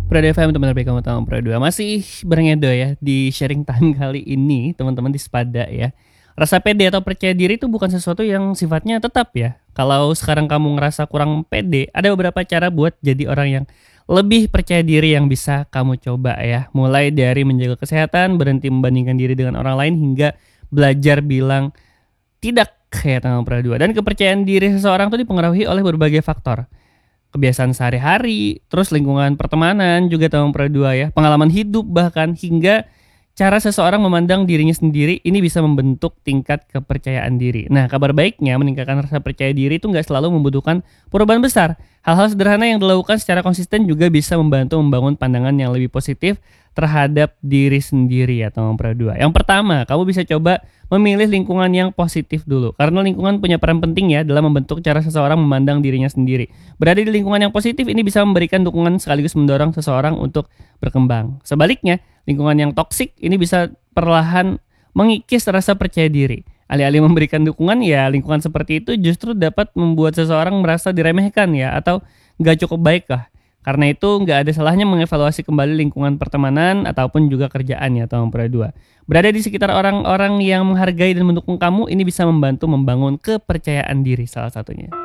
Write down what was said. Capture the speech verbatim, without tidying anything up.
Prada F M teman terbaik kamu tahu Prada dua masih berengedo ya di sharing time kali ini teman-teman di Sepada ya. Rasa pede atau percaya diri itu bukan sesuatu yang sifatnya tetap ya. Kalau sekarang kamu ngerasa kurang pede, ada beberapa cara buat jadi orang yang lebih percaya diri yang bisa kamu coba ya. Mulai dari menjaga kesehatan, berhenti membandingkan diri dengan orang lain hingga belajar bilang tidak kayak tanggal Prada dua. Dan kepercayaan diri seseorang itu dipengaruhi oleh berbagai faktor. Kebiasaan sehari-hari, terus lingkungan pertemanan juga tahun Prada dua ya, pengalaman hidup bahkan hingga cara seseorang memandang dirinya sendiri ini bisa membentuk tingkat kepercayaan diri. Nah, kabar baiknya meningkatkan rasa percaya diri itu nggak selalu membutuhkan perubahan besar. Hal-hal sederhana yang dilakukan secara konsisten juga bisa membantu membangun pandangan yang lebih positif terhadap diri sendiri ya teman Prada dua. Yang pertama, kamu bisa coba memilih lingkungan yang positif dulu. Karena lingkungan punya peran penting ya dalam membentuk cara seseorang memandang dirinya sendiri. Berada di lingkungan yang positif ini bisa memberikan dukungan sekaligus mendorong seseorang untuk berkembang. Sebaliknya, lingkungan yang toksik ini bisa perlahan mengikis rasa percaya diri. Alih-alih memberikan dukungan ya lingkungan seperti itu justru dapat membuat seseorang merasa diremehkan ya atau nggak cukup baik lah. Karena itu nggak ada salahnya mengevaluasi kembali lingkungan pertemanan ataupun juga kerjaan ya tahun Prada dua. Berada di sekitar orang-orang yang menghargai dan mendukung kamu ini bisa membantu membangun kepercayaan diri salah satunya.